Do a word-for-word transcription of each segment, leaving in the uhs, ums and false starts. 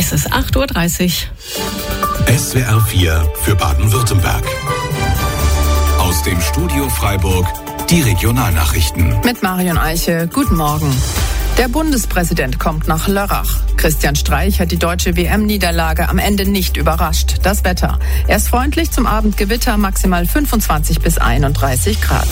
Es ist acht Uhr dreißig. S W R vier für Baden-Württemberg. Aus dem Studio Freiburg die Regionalnachrichten. Mit Marion Eiche, guten Morgen. Der Bundespräsident kommt nach Lörrach. Christian Streich hat die deutsche W M-Niederlage am Ende nicht überrascht. Das Wetter. Erst freundlich, zum Abend Gewitter, maximal fünfundzwanzig bis einunddreißig Grad.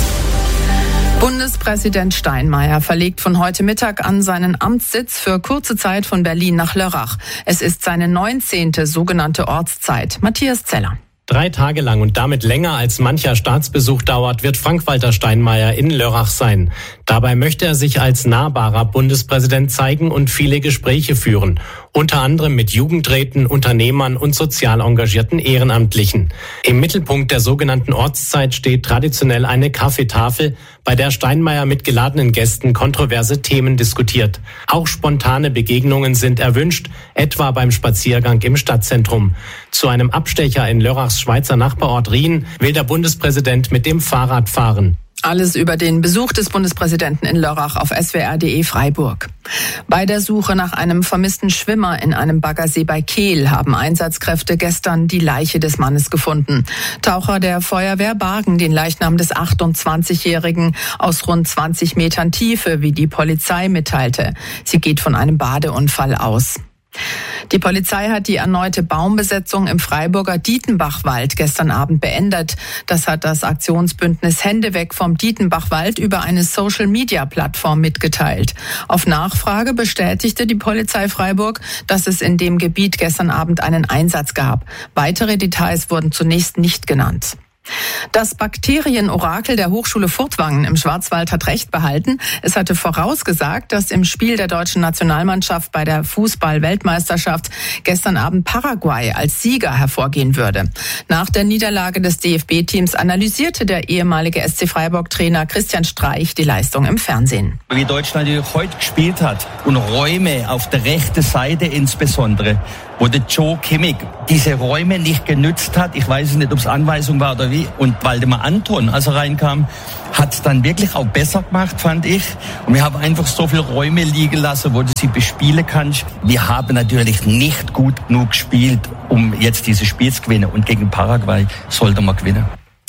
Bundespräsident Steinmeier verlegt von heute Mittag an seinen Amtssitz für kurze Zeit von Berlin nach Lörrach. Es ist seine neunzehnte sogenannte Ortszeit. Matthias Zeller. Drei Tage lang und damit länger als mancher Staatsbesuch dauert, wird Frank-Walter Steinmeier in Lörrach sein. Dabei möchte er sich als nahbarer Bundespräsident zeigen und viele Gespräche führen. Unter anderem mit Jugendräten, Unternehmern und sozial engagierten Ehrenamtlichen. Im Mittelpunkt der sogenannten Ortszeit steht traditionell eine Kaffeetafel, bei der Steinmeier mit geladenen Gästen kontroverse Themen diskutiert. Auch spontane Begegnungen sind erwünscht, etwa beim Spaziergang im Stadtzentrum. Zu einem Abstecher in Lörrachs Schweizer Nachbarort Rien will der Bundespräsident mit dem Fahrrad fahren. Alles über den Besuch des Bundespräsidenten in Lörrach auf S W R punkt de Freiburg. Bei der Suche nach einem vermissten Schwimmer in einem Baggersee bei Kehl haben Einsatzkräfte gestern die Leiche des Mannes gefunden. Taucher der Feuerwehr bargen den Leichnam des achtundzwanzigjährigen aus rund zwanzig Metern Tiefe, wie die Polizei mitteilte. Sie geht von einem Badeunfall aus. Die Polizei hat die erneute Baumbesetzung im Freiburger Dietenbachwald gestern Abend beendet. Das hat das Aktionsbündnis Hände weg vom Dietenbachwald über eine Social-Media-Plattform mitgeteilt. Auf Nachfrage bestätigte die Polizei Freiburg, dass es in dem Gebiet gestern Abend einen Einsatz gab. Weitere Details wurden zunächst nicht genannt. Das Bakterienorakel der Hochschule Furtwangen im Schwarzwald hat recht behalten. Es hatte vorausgesagt, dass im Spiel der deutschen Nationalmannschaft bei der Fußball-Weltmeisterschaft gestern Abend Paraguay als Sieger hervorgehen würde. Nach der Niederlage des D F B-Teams analysierte der ehemalige S C Freiburg-Trainer Christian Streich die Leistung im Fernsehen. Wie Deutschland heute gespielt hat und Räume auf der rechten Seite insbesondere, wo der Joe Kimmich diese Räume nicht genützt hat. Ich weiß nicht, ob es Anweisung war oder wie. Und Waldemar Anton, als er reinkam, hat es dann wirklich auch besser gemacht, fand ich. Und wir haben einfach so viele Räume liegen lassen, wo du sie bespielen kannst. Wir haben natürlich nicht gut genug gespielt, um jetzt dieses Spiel zu gewinnen. Und gegen Paraguay sollte man gewinnen.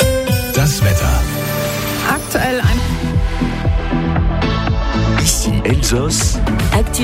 Das Wetter. Aktuell ein Ici Elsass.